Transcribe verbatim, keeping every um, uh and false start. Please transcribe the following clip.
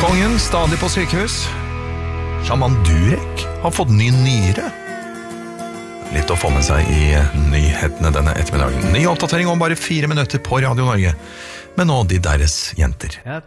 Kongen stadig på sykehus. Shaman Durek har fått ny nyre. Litt å få med seg i nyhetene denne ettermiddagen. Ny oppdatering om bare fire minutter på Radio Norge. Men nå de deres jenter.